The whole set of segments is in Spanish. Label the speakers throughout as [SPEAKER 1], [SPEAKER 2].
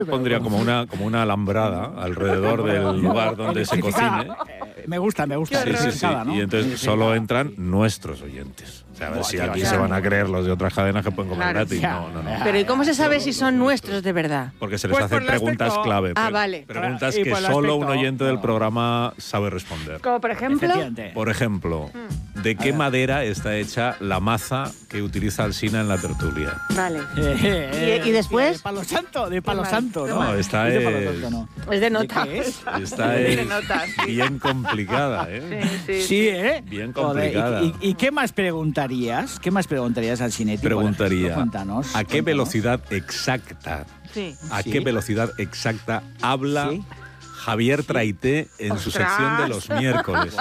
[SPEAKER 1] Pondría como una alambrada alrededor del lugar donde se cocine.
[SPEAKER 2] Me gusta.
[SPEAKER 1] Sí.
[SPEAKER 2] ¿No?
[SPEAKER 1] Y entonces solo entran nuestros oyentes. O sea, a ver si aquí se van a creer los de otras cadenas que pueden comer gratis. No.
[SPEAKER 3] Pero ¿y cómo se sabe si son nuestros de verdad?
[SPEAKER 1] Porque se les hacen preguntas clave.
[SPEAKER 3] Vale.
[SPEAKER 1] Preguntas que solo un oyente del programa sabe responder.
[SPEAKER 3] Como por ejemplo.
[SPEAKER 1] Por ejemplo, ¿de qué madera está hecha la maza que utiliza Alsina en la tertulia?
[SPEAKER 3] Vale. ¿Y después?
[SPEAKER 2] De palo santo, ¿no?
[SPEAKER 1] No, esta
[SPEAKER 2] es
[SPEAKER 1] es...
[SPEAKER 2] de palo santo, ¿no?
[SPEAKER 3] Es de nota.
[SPEAKER 2] ¿De qué es?
[SPEAKER 1] Esta es bien complicada, ¿eh?
[SPEAKER 2] Sí, ¿eh?
[SPEAKER 1] Bien complicada.
[SPEAKER 2] Joder, ¿y qué más preguntarías? ¿Qué más preguntarías al Cinético?
[SPEAKER 1] Preguntaría,
[SPEAKER 2] Cuéntanos.
[SPEAKER 1] ¿a qué velocidad exacta?
[SPEAKER 3] Sí.
[SPEAKER 1] ¿A qué velocidad exacta habla Javier Traité en su sección de los miércoles?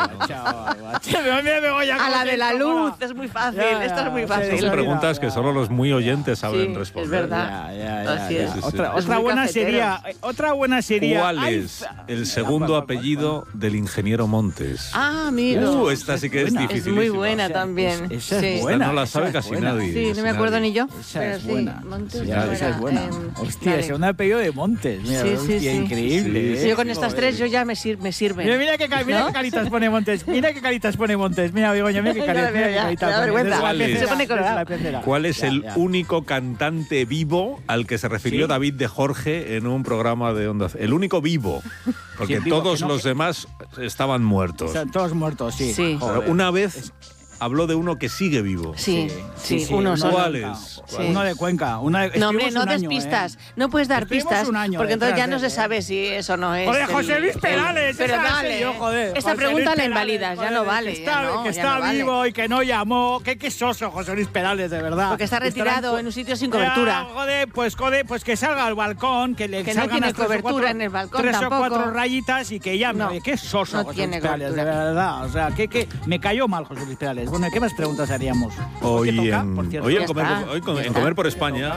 [SPEAKER 3] A la de la luz, es muy fácil. Esto es muy fácil.
[SPEAKER 1] Son preguntas que solo los muy oyentes saben
[SPEAKER 3] Sí,
[SPEAKER 1] responder.
[SPEAKER 3] es verdad. Así es.
[SPEAKER 2] Otra buena sería.
[SPEAKER 1] ¿Cuál es el segundo apellido del ingeniero Montes?
[SPEAKER 3] Ah, amigo.
[SPEAKER 1] Esta sí que es
[SPEAKER 3] Es
[SPEAKER 1] difícil.
[SPEAKER 3] muy buena también.
[SPEAKER 2] Esa
[SPEAKER 3] Sí.
[SPEAKER 2] es buena.
[SPEAKER 1] No la sabe casi nadie.
[SPEAKER 3] Sí, no me acuerdo ni yo.
[SPEAKER 2] Esa
[SPEAKER 3] pero
[SPEAKER 2] es
[SPEAKER 3] sí,
[SPEAKER 2] buena.
[SPEAKER 3] Montes
[SPEAKER 2] Esa es buena. Hostia,
[SPEAKER 3] vale.
[SPEAKER 2] es un apellido de Montes. Mira,
[SPEAKER 3] Sí,
[SPEAKER 2] hostia,
[SPEAKER 3] sí.
[SPEAKER 2] increíble.
[SPEAKER 3] Sí, yo con estas tres yo ya me sirven.
[SPEAKER 2] Mira qué caritas pone Montes. Mira Begoña, mira qué caritas pone.
[SPEAKER 1] ¿Cuál es el único cantante vivo al que se refirió David de Jorge en un programa de Onda Cero? El único vivo, porque todos los demás estaban muertos.
[SPEAKER 2] Están todos muertos, sí.
[SPEAKER 1] Pero una vez habló de uno que sigue vivo.
[SPEAKER 3] Sí, uno solo.
[SPEAKER 1] ¿Cuál es?
[SPEAKER 3] Sí.
[SPEAKER 2] Uno de Cuenca.
[SPEAKER 3] No, hombre, no des pistas. No puedes dar pistas, porque entonces ya no se sabe si eso no es.
[SPEAKER 2] Joder, José Luis Perales.
[SPEAKER 3] Pero dale. Esta pregunta la invalidas, ya no vale.
[SPEAKER 2] Que está vivo y que no llamó. Qué soso, José Luis Perales, de verdad.
[SPEAKER 3] Porque está retirado en un sitio sin cobertura.
[SPEAKER 2] Joder, pues que salga al balcón, que le salgan
[SPEAKER 3] no tiene cobertura en el balcón
[SPEAKER 2] tres
[SPEAKER 3] tampoco.
[SPEAKER 2] o cuatro rayitas y que llame.
[SPEAKER 3] No,
[SPEAKER 2] Qué soso,
[SPEAKER 3] no
[SPEAKER 2] José
[SPEAKER 3] tiene
[SPEAKER 2] Luis Perales, de
[SPEAKER 3] cobertura.
[SPEAKER 2] verdad. O sea, que me cayó mal José Luis Perales. Bueno, ¿qué más preguntas haríamos?
[SPEAKER 1] Hoy
[SPEAKER 2] ¿Qué toca,
[SPEAKER 1] en
[SPEAKER 2] por cierto?
[SPEAKER 1] Comer por España,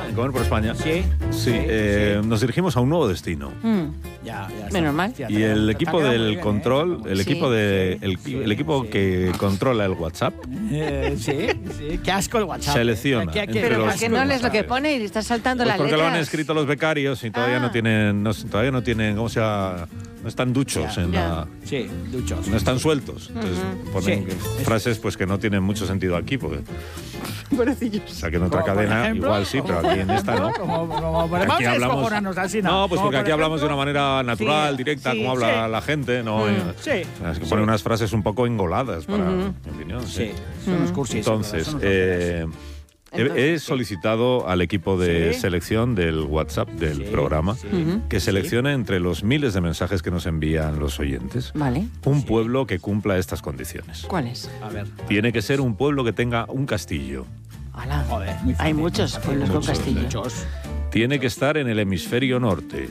[SPEAKER 1] nos dirigimos a un nuevo destino.
[SPEAKER 2] Ya está.
[SPEAKER 3] Menos mal.
[SPEAKER 1] Y el equipo del
[SPEAKER 2] bien,
[SPEAKER 1] control, el equipo que controla el WhatsApp,
[SPEAKER 2] sí. Qué asco el WhatsApp.
[SPEAKER 1] selecciona.
[SPEAKER 3] Pero ¿por qué no lees lo que pone y estás saltando las
[SPEAKER 1] porque
[SPEAKER 3] letras?
[SPEAKER 1] lo han escrito los becarios y todavía no tienen, ¿cómo se llama? No están duchos
[SPEAKER 2] Sí, duchos.
[SPEAKER 1] no están sueltos. Entonces ponen frases pues que no tienen mucho sentido aquí, porque o sea, que en otra cadena igual sí, pero aquí en esta no.
[SPEAKER 2] Aquí hablamos así,
[SPEAKER 1] no, pues porque aquí hablamos de una manera natural, directa, como habla la gente, ¿no? O sea, es que ponen unas frases un poco engoladas, para mi opinión.
[SPEAKER 2] Sí, son unos cursis.
[SPEAKER 1] Entonces, he solicitado al equipo de selección del WhatsApp del programa que seleccione entre los miles de mensajes que nos envían los oyentes un pueblo que cumpla estas condiciones.
[SPEAKER 3] ¿Cuál es?
[SPEAKER 2] A ver.
[SPEAKER 1] Tiene que ser un pueblo que tenga un castillo.
[SPEAKER 3] Hola.
[SPEAKER 2] Joder, muy fácil.
[SPEAKER 3] Hay muchos pueblos con castillos.
[SPEAKER 2] Muchos.
[SPEAKER 1] Tiene que estar en el hemisferio norte,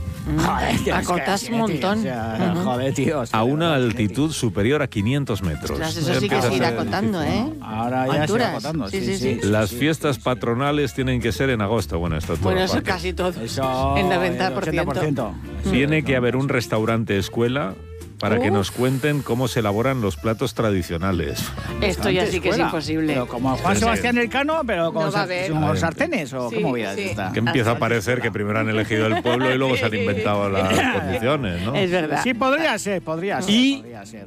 [SPEAKER 2] Joder,
[SPEAKER 3] Acotas un montón.
[SPEAKER 2] Joder, tío.
[SPEAKER 1] a una altitud superior a 500 metros.
[SPEAKER 3] Ostras, eso sí que se irá acotando, ¿eh?
[SPEAKER 2] Ahora ya
[SPEAKER 3] Alturas.
[SPEAKER 2] se va acotando.
[SPEAKER 3] Sí.
[SPEAKER 1] Las fiestas patronales tienen que ser en agosto. Bueno, esto todo.
[SPEAKER 3] Bueno, eso casi todo.
[SPEAKER 2] Eso,
[SPEAKER 3] En 90%.
[SPEAKER 2] 80%.
[SPEAKER 1] Tiene que haber un restaurante escuela para que nos cuenten cómo se elaboran los platos tradicionales.
[SPEAKER 3] Esto ya sí que es
[SPEAKER 2] Escuela.
[SPEAKER 3] imposible.
[SPEAKER 2] Pero como Juan Sebastián Elcano, pero con
[SPEAKER 3] No va a haber.
[SPEAKER 2] con sartenes, ¿o
[SPEAKER 3] Sí,
[SPEAKER 2] cómo vida
[SPEAKER 3] sí.
[SPEAKER 2] esta?
[SPEAKER 1] Que empieza a parecer que primero han elegido el pueblo y luego se han inventado las condiciones, ¿no?
[SPEAKER 3] Es verdad.
[SPEAKER 2] Sí, podría ser.
[SPEAKER 1] Y-
[SPEAKER 2] podría ser.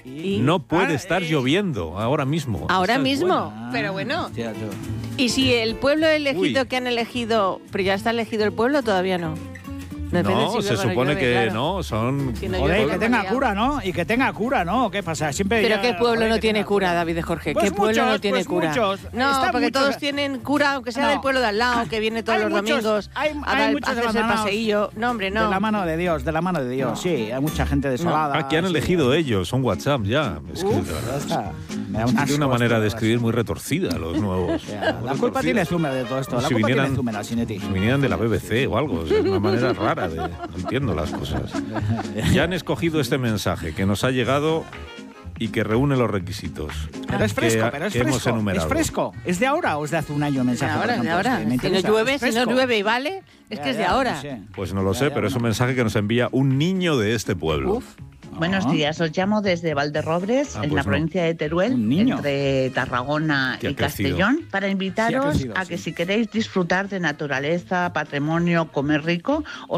[SPEAKER 1] No puede estar lloviendo ahora mismo.
[SPEAKER 3] Ahora
[SPEAKER 1] Esa es
[SPEAKER 3] mismo.
[SPEAKER 1] buena.
[SPEAKER 3] Pero bueno.
[SPEAKER 2] Hostia, tú.
[SPEAKER 3] ¿Y si el pueblo elegido
[SPEAKER 1] Uy.
[SPEAKER 3] que han elegido, pero ya está elegido el pueblo, todavía no? Depende
[SPEAKER 1] No,
[SPEAKER 3] si
[SPEAKER 1] se
[SPEAKER 3] llueve o no
[SPEAKER 1] supone
[SPEAKER 3] llueve,
[SPEAKER 1] que
[SPEAKER 3] claro.
[SPEAKER 1] no, son...
[SPEAKER 3] Si no
[SPEAKER 2] Joder,
[SPEAKER 3] llueve,
[SPEAKER 2] que tenga
[SPEAKER 3] María.
[SPEAKER 2] cura, ¿no? Y que tenga cura, ¿no? ¿Qué pasa? Siempre
[SPEAKER 3] Pero
[SPEAKER 2] ya-
[SPEAKER 3] ¿qué pueblo
[SPEAKER 2] joder,
[SPEAKER 3] no
[SPEAKER 2] que
[SPEAKER 3] tiene
[SPEAKER 2] tenga
[SPEAKER 3] cura, David de Jorge?
[SPEAKER 2] Pues
[SPEAKER 3] ¿Qué pueblo no
[SPEAKER 2] muchos,
[SPEAKER 3] tiene
[SPEAKER 2] pues
[SPEAKER 3] cura?
[SPEAKER 2] muchos.
[SPEAKER 3] No,
[SPEAKER 2] Están
[SPEAKER 3] porque
[SPEAKER 2] muchos.
[SPEAKER 3] todos tienen cura, aunque sea
[SPEAKER 2] No.
[SPEAKER 3] del pueblo de al lado, que viene todos
[SPEAKER 2] Hay
[SPEAKER 3] los
[SPEAKER 2] muchos,
[SPEAKER 3] domingos
[SPEAKER 2] hay
[SPEAKER 3] a
[SPEAKER 2] muchos
[SPEAKER 3] hacerse el
[SPEAKER 2] abandonados.
[SPEAKER 3] paseillo. No, hombre, no.
[SPEAKER 2] De la mano de Dios, sí. Hay mucha gente desolada.
[SPEAKER 1] Aquí han
[SPEAKER 2] sí.
[SPEAKER 1] elegido ellos, son WhatsApp ya. Es que, de
[SPEAKER 2] Ya
[SPEAKER 1] verdad,
[SPEAKER 2] está. Me da un
[SPEAKER 1] tiene una
[SPEAKER 2] asco
[SPEAKER 1] manera
[SPEAKER 2] esto,
[SPEAKER 1] de escribir muy retorcida los nuevos.
[SPEAKER 2] La culpa tiene Zumer de todo esto. La
[SPEAKER 1] Si
[SPEAKER 2] culpa
[SPEAKER 1] vinieran-
[SPEAKER 2] tiene Zumer, Asinetti.
[SPEAKER 1] Si vinieran de la BBC o algo, es una manera rara de... No entiendo las cosas. Ya han escogido este mensaje que nos ha llegado y que reúne los requisitos.
[SPEAKER 2] Pero es fresco,
[SPEAKER 1] que hemos enumerado.
[SPEAKER 2] ¿Es fresco? ¿Es de ahora o es de hace un año el
[SPEAKER 3] De
[SPEAKER 2] mensaje?
[SPEAKER 3] ahora,
[SPEAKER 2] por
[SPEAKER 3] de
[SPEAKER 2] ejemplo?
[SPEAKER 3] ahora.
[SPEAKER 2] Es que me
[SPEAKER 3] Si no
[SPEAKER 2] interesa.
[SPEAKER 3] llueve,
[SPEAKER 2] ¿Es
[SPEAKER 3] si no
[SPEAKER 2] fresco?
[SPEAKER 3] llueve y vale, es que es de ahora.
[SPEAKER 2] no sé.
[SPEAKER 1] Pues no lo sé, pero es un
[SPEAKER 2] no.
[SPEAKER 1] mensaje que nos envía un niño de este pueblo.
[SPEAKER 3] Uf.
[SPEAKER 4] Buenos días, os llamo desde Valderrobres, en
[SPEAKER 1] pues
[SPEAKER 4] la
[SPEAKER 1] no.
[SPEAKER 4] provincia de Teruel,
[SPEAKER 2] Un niño.
[SPEAKER 4] entre Tarragona
[SPEAKER 1] Que ha
[SPEAKER 4] y
[SPEAKER 1] crecido.
[SPEAKER 4] Castellón, para invitaros
[SPEAKER 2] crecido,
[SPEAKER 4] a
[SPEAKER 2] sí.
[SPEAKER 4] que si queréis disfrutar de naturaleza, patrimonio, comer rico,